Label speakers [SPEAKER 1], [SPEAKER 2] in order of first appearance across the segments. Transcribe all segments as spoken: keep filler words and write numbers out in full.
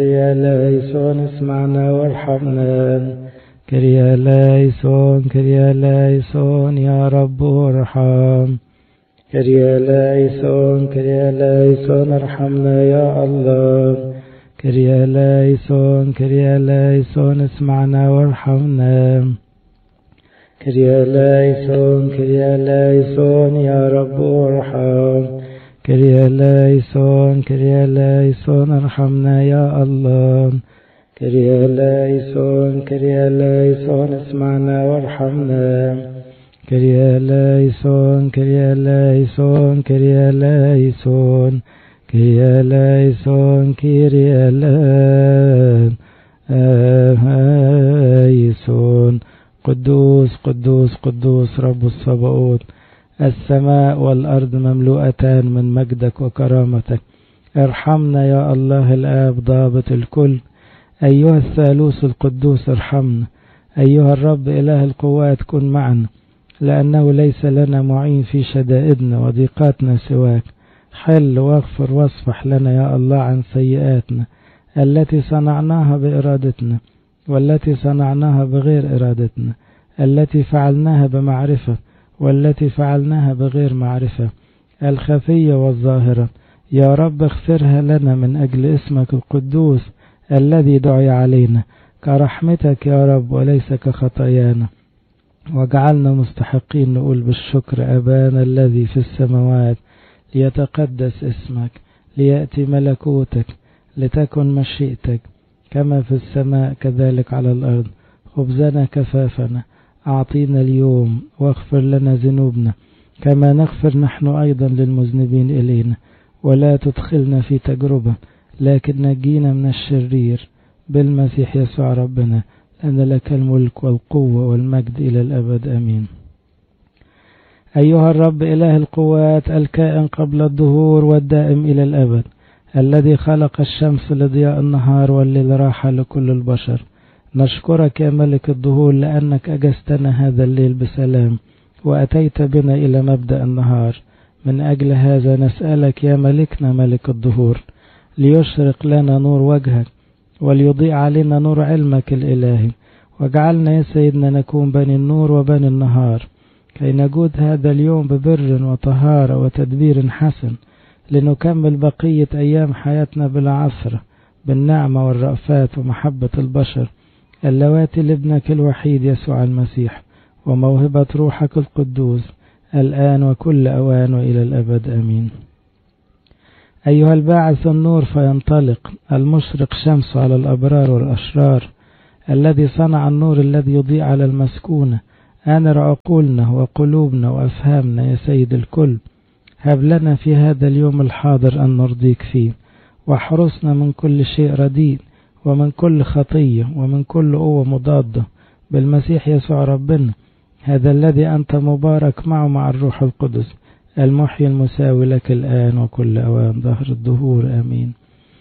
[SPEAKER 1] كريا ليسون اسمعنا وارحمنا. كريا ليسون كريا ليسون يا رب ارحم. كريا ليسون كريا ليسون ارحمنا يا الله. كريا ليسون كريا ليسون اسمعنا وارحمنا. كريا ليسون كريا ليسون يا رب ارحم. كريا ليسون كريا ليسون ارحمنا يا الله. كريا ليسون كريا ليسون اسمعنا وارحمنا. كريا ليسون كريا ليسون كريا ليسون كريا ليسون كريا ليسون. قدوس قدوس قدوس رب الصباؤوت، السماء والأرض مملوءتان من مجدك وكرامتك. ارحمنا يا الله الآب ضابط الكل. أيها الثالوث القدوس ارحمنا. أيها الرب إله القوات كن معنا، لأنه ليس لنا معين في شدائدنا وضيقاتنا سواك. حل واغفر واصفح لنا يا الله عن سيئاتنا التي صنعناها بإرادتنا، والتي صنعناها بغير إرادتنا، التي فعلناها بمعرفة والتي فعلناها بغير معرفة، الخفية والظاهرة. يا رب اغفرها لنا من أجل اسمك القدوس الذي دعي علينا، كرحمتك يا رب وليس كخطايانا. وجعلنا مستحقين نقول بالشكر: أبانا الذي في السماوات، ليتقدس اسمك، ليأتي ملكوتك، لتكن مشيئتك كما في السماء كذلك على الأرض. خبزنا كفافنا أعطينا اليوم، واغفر لنا ذنوبنا كما نغفر نحن أيضا للمذنبين إلينا، ولا تدخلنا في تجربة لكن نجينا من الشرير، بالمسيح يسوع ربنا، لأن لك الملك والقوة والمجد إلى الأبد آمين. أيها الرب إله القوات، الكائن قبل الظهور والدائم إلى الأبد، الذي خلق الشمس لضياء النهار والليل راحة لكل البشر، نشكرك يا ملك الظهور لأنك أجزتنا هذا الليل بسلام وأتيت بنا إلى مبدأ النهار. من أجل هذا نسألك يا ملكنا ملك الظهور ليشرق لنا نور وجهك، وليضيء علينا نور علمك الإلهي، واجعلنا يا سيدنا نكون بني النور وبني النهار، كي نجود هذا اليوم ببر وطهارة وتدبير حسن، لنكمل بقية أيام حياتنا بالعثرة بالنعمة والرأفات ومحبة البشر اللواتي لابنك الوحيد يسوع المسيح، وموهبة روحك القدوس الآن وكل أوان وإلى الأبد آمين. أيها الباعث النور فينطلق، المشرق شمس على الأبرار والأشرار، الذي صنع النور الذي يضيء على المسكونة، أنر عقولنا وقلوبنا وأفهامنا يا سيد الكل. هب لنا في هذا اليوم الحاضر أن نرضيك فيه، واحرسنا من كل شيء رديء ومن كل خطية ومن كل قوة مضادة، بالمسيح يسوع ربنا، هذا الذي أنت مبارك معه مع الروح القدس، المحيي المساوي لك الآن وكل أوان ظهر الدهور آمين.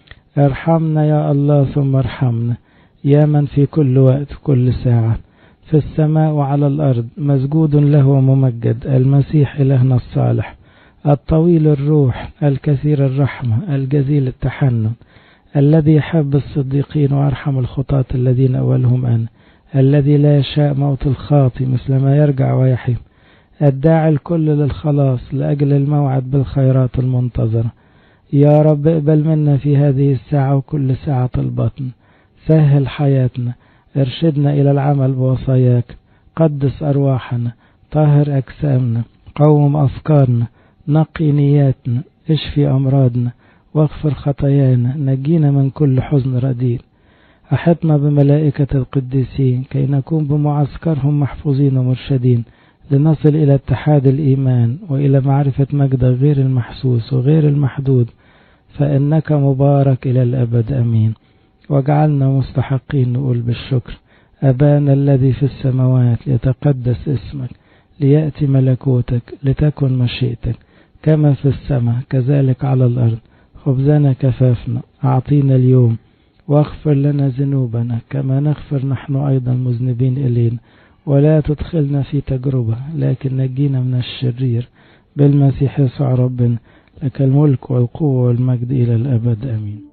[SPEAKER 1] ارحمنا يا الله ثم ارحمنا، يا من في كل وقت كل ساعة في السماء وعلى الأرض مسجود له وممجد، المسيح إلهنا الصالح، الطويل الروح، الكثير الرحمة، الجزيل التحنن، الذي يحب الصديقين وأرحم الخطاة الذين أولهم أنا، الذي لا يشاء موت الخاطي مثل ما يرجع ويحيي، الداعي الكل للخلاص لأجل الموعد بالخيرات المنتظرة. يا رب اقبل منا في هذه الساعة وكل ساعة البطن، سهل حياتنا، ارشدنا إلى العمل بوصاياك، قدس أرواحنا، طهر أجسامنا، قوم أفكارنا، نقي نياتنا، اشفي أمراضنا، واغفر خطايانا، نجينا من كل حزن رديء. أحطنا بملائكة القديسين كي نكون بمعسكرهم محفوظين ومرشدين، لنصل إلى اتحاد الإيمان وإلى معرفة مجد غير المحسوس وغير المحدود، فإنك مبارك إلى الأبد أمين. واجعلنا مستحقين نقول بالشكر: أبانا الذي في السماوات، ليتقدس اسمك، ليأتي ملكوتك، لتكن مشيئتك كما في السماء كذلك على الأرض. خبزنا كفافنا أعطينا اليوم، واغفر لنا ذنوبنا كما نغفر نحن أيضا مذنبين إلينا، ولا تدخلنا في تجربة لكن نجينا من الشرير، بالمسيح يسوع ربنا، لك الملك والقوة والمجد إلى الأبد آمين.